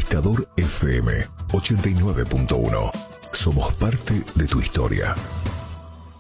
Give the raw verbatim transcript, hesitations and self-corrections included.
Conquistador F M ochenta y nueve punto uno. Somos parte de tu historia.